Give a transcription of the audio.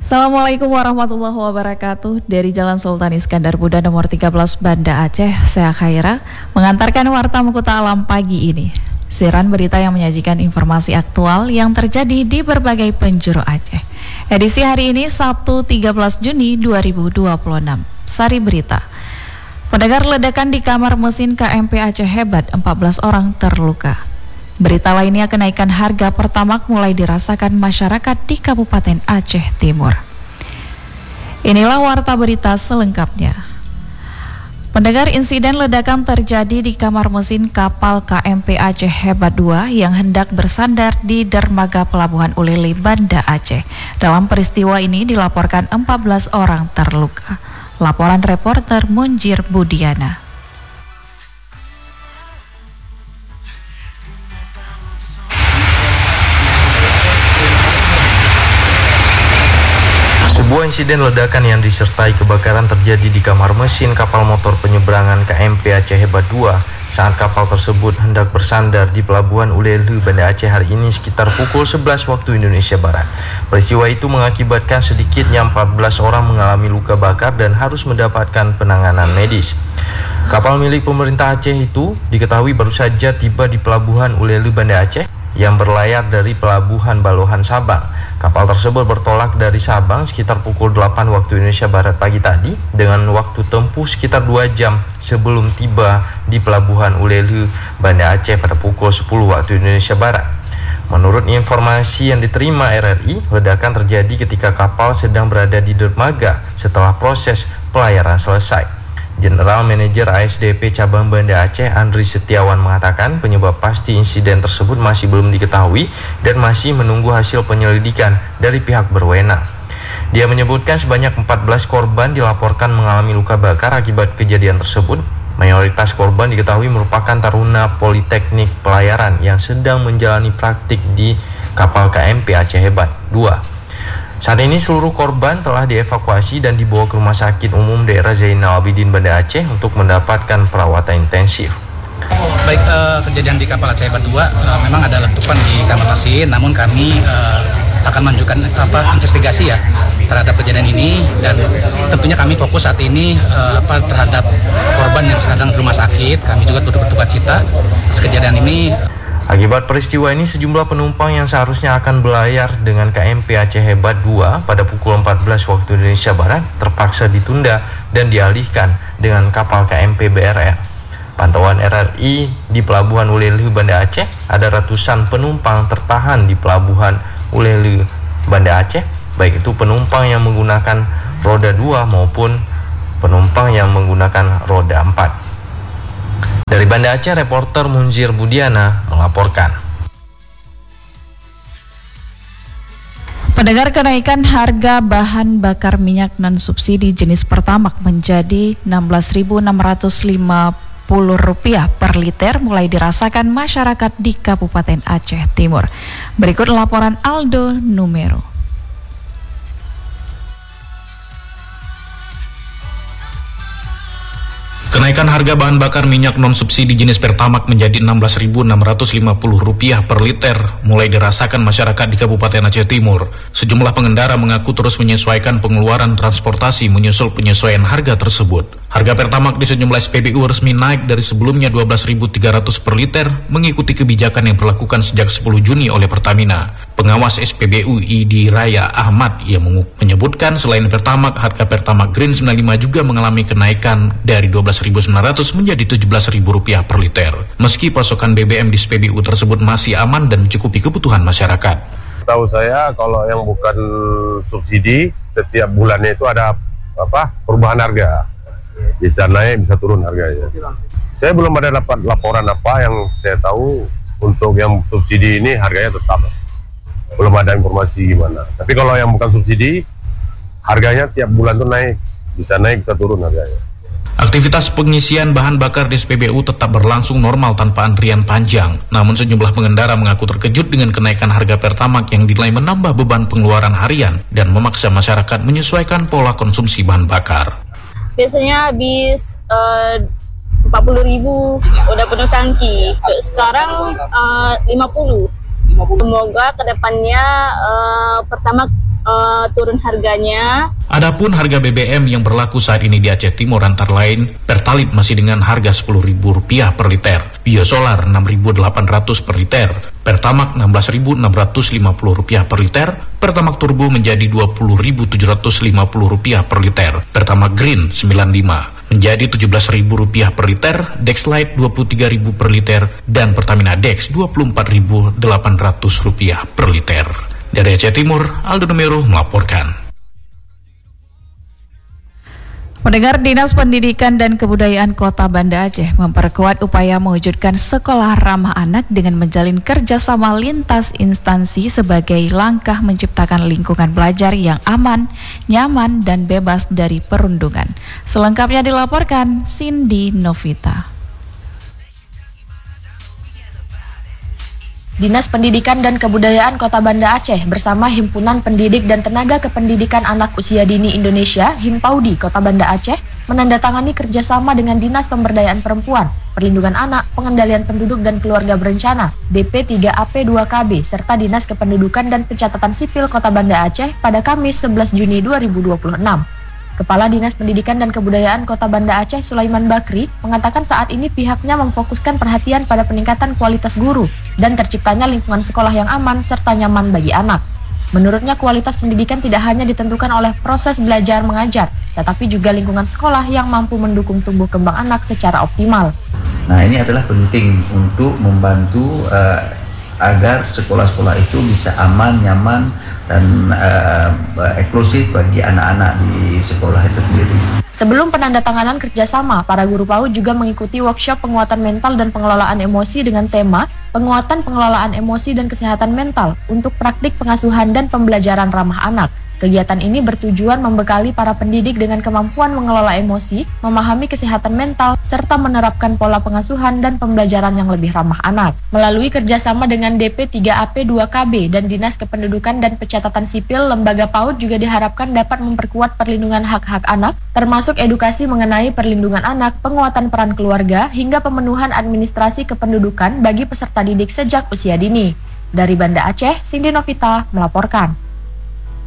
Assalamualaikum warahmatullahi wabarakatuh. Dari Jalan Sultan Iskandar Muda nomor 13 Banda Aceh, saya Khaira mengantarkan Warta Mukuta Alam pagi ini. Siaran berita yang menyajikan informasi aktual yang terjadi di berbagai penjuru Aceh. Edisi hari ini Sabtu 13 Juni 2026. Sari berita. Pendengar ledakan di kamar mesin KMP Aceh hebat, 14 orang terluka. Berita lainnya, kenaikan harga Pertamax mulai dirasakan masyarakat di Kabupaten Aceh Timur. Inilah warta berita selengkapnya. Pendengar, insiden ledakan terjadi di kamar mesin kapal KMP Aceh Hebat 2 yang hendak bersandar di dermaga Pelabuhan Ulele, Banda Aceh. Dalam peristiwa ini dilaporkan 14 orang terluka. Laporan reporter Munjir Budiana. Sebuah insiden ledakan yang disertai kebakaran terjadi di kamar mesin kapal motor penyeberangan KMP Aceh Hebat 2 saat kapal tersebut hendak bersandar di Pelabuhan Ulele, Banda Aceh hari ini sekitar pukul 11 waktu Indonesia Barat. Peristiwa itu mengakibatkan sedikitnya 14 orang mengalami luka bakar dan harus mendapatkan penanganan medis. Kapal milik pemerintah Aceh itu diketahui baru saja tiba di Pelabuhan Ulele, Banda Aceh yang berlayar dari Pelabuhan Balohan, Sabang. Kapal tersebut bertolak dari Sabang sekitar pukul 8 waktu Indonesia Barat pagi tadi dengan waktu tempuh sekitar 2 jam sebelum tiba di Pelabuhan Ulele, Banda Aceh pada pukul 10 waktu Indonesia Barat. Menurut informasi yang diterima RRI, ledakan terjadi ketika kapal sedang berada di dermaga setelah proses pelayaran selesai. General Manager ASDP Cabang Banda Aceh Andri Setiawan mengatakan penyebab pasti insiden tersebut masih belum diketahui dan masih menunggu hasil penyelidikan dari pihak berwenang. Dia menyebutkan sebanyak 14 korban dilaporkan mengalami luka bakar akibat kejadian tersebut. Mayoritas korban diketahui merupakan taruna Politeknik Pelayaran yang sedang menjalani praktik di kapal KMP Aceh Hebat 2. Saat ini seluruh korban telah dievakuasi dan dibawa ke Rumah Sakit Umum Daerah Zainal Abidin Banda Aceh untuk mendapatkan perawatan intensif. Baik, kejadian di kapal Aceh Hebat 2 memang ada letupan di kamar mesin, namun kami akan menunjukkan investigasi ya terhadap kejadian ini, dan tentunya kami fokus saat ini terhadap korban yang sedang di rumah sakit. Kami juga turut berduka cita kejadian ini. Akibat peristiwa ini, sejumlah penumpang yang seharusnya akan berlayar dengan KMP Aceh Hebat 2 pada pukul 14 waktu Indonesia Barat terpaksa ditunda dan dialihkan dengan kapal KMP BRR. Pantauan RRI di Pelabuhan Ulele, Banda Aceh, ada ratusan penumpang tertahan di Pelabuhan Ulele, Banda Aceh, baik itu penumpang yang menggunakan roda 2 maupun penumpang yang menggunakan roda 4. Dari Banda Aceh, reporter Munjir Budiana melaporkan. Pendengar, kenaikan harga bahan bakar minyak non-subsidi jenis Pertamax menjadi Rp16.650 per liter mulai dirasakan masyarakat di Kabupaten Aceh Timur. Berikut laporan Aldo Numero. Kenaikan harga bahan bakar minyak non-subsidi jenis Pertamax menjadi Rp16.650 per liter mulai dirasakan masyarakat di Kabupaten Aceh Timur. Sejumlah pengendara mengaku terus menyesuaikan pengeluaran transportasi menyusul penyesuaian harga tersebut. Harga Pertamax di sejumlah SPBU resmi naik dari sebelumnya Rp12.300 per liter mengikuti kebijakan yang diberlakukan sejak 10 Juni oleh Pertamina. Pengawas SPBU ID Raya Ahmad yang menyebutkan selain Pertamax, harga Pertamax Green 95 juga mengalami kenaikan dari Rp12.900 menjadi Rp17.000 per liter. Meski pasokan BBM di SPBU tersebut masih aman dan mencukupi kebutuhan masyarakat. Tahu saya kalau yang bukan subsidi setiap bulannya itu ada perubahan harga. Bisa naik, bisa turun harganya. Saya belum ada dapat laporan apa, yang saya tahu untuk yang subsidi ini harganya tetap. Belum ada informasi gimana. Tapi kalau yang bukan subsidi, harganya tiap bulan tuh naik. Bisa naik, bisa turun harganya. Aktivitas pengisian bahan bakar di SPBU tetap berlangsung normal tanpa antrian panjang. Namun sejumlah pengendara mengaku terkejut dengan kenaikan harga Pertamax yang dinilai menambah beban pengeluaran harian dan memaksa masyarakat menyesuaikan pola konsumsi bahan bakar. Biasanya habis 40.000 udah penuh tangki. Sekarang 50. Semoga kedepannya pertama turun harganya. Adapun harga BBM yang berlaku saat ini di Aceh Timur antara lain Pertalite masih dengan harga Rp10.000 per liter, Biosolar Rp6.800 per liter, Pertamax Rp16.650 per liter, Pertamax Turbo menjadi Rp20.750 per liter, Pertamax Green Rp95 menjadi Rp17.000 per liter, Dexlite Rp23.000 per liter, dan Pertamina Dex Rp24.800 per liter. Dari Aceh Timur, Aldo Numero melaporkan. Pendengar, Dinas Pendidikan dan Kebudayaan Kota Banda Aceh memperkuat upaya mewujudkan sekolah ramah anak dengan menjalin kerjasama lintas instansi sebagai langkah menciptakan lingkungan belajar yang aman, nyaman, dan bebas dari perundungan. Selengkapnya dilaporkan Cindy Novita. Dinas Pendidikan dan Kebudayaan Kota Banda Aceh bersama Himpunan Pendidik dan Tenaga Kependidikan Anak Usia Dini Indonesia (Himpaudi) Kota Banda Aceh menandatangani kerjasama dengan Dinas Pemberdayaan Perempuan, Perlindungan Anak, Pengendalian Penduduk dan Keluarga Berencana (DP3AP2KB) serta Dinas Kependudukan dan Pencatatan Sipil Kota Banda Aceh pada Kamis 11 Juni 2026. Kepala Dinas Pendidikan dan Kebudayaan Kota Banda Aceh Sulaiman Bakri mengatakan saat ini pihaknya memfokuskan perhatian pada peningkatan kualitas guru dan terciptanya lingkungan sekolah yang aman serta nyaman bagi anak. Menurutnya kualitas pendidikan tidak hanya ditentukan oleh proses belajar mengajar, tetapi juga lingkungan sekolah yang mampu mendukung tumbuh kembang anak secara optimal. Nah, ini adalah penting untuk membantu agar sekolah-sekolah itu bisa aman, nyaman, dan eksklusif bagi anak-anak di sekolah itu sendiri. Sebelum penandatanganan kerjasama, para guru PAUD juga mengikuti workshop penguatan mental dan pengelolaan emosi dengan tema penguatan pengelolaan emosi dan kesehatan mental untuk praktik pengasuhan dan pembelajaran ramah anak. Kegiatan ini bertujuan membekali para pendidik dengan kemampuan mengelola emosi, memahami kesehatan mental, serta menerapkan pola pengasuhan dan pembelajaran yang lebih ramah anak. Melalui kerjasama dengan DP3AP2KB dan Dinas Kependudukan dan Pencatatan Sipil, lembaga PAUD juga diharapkan dapat memperkuat perlindungan hak-hak anak, termasuk edukasi mengenai perlindungan anak, penguatan peran keluarga, hingga pemenuhan administrasi kependudukan bagi peserta didik sejak usia dini. Dari Banda Aceh, Cindy Novita melaporkan.